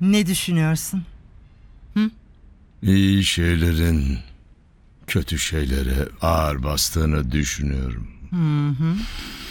Ne düşünüyorsun? İyi şeylerin kötü şeylere ağır bastığını düşünüyorum.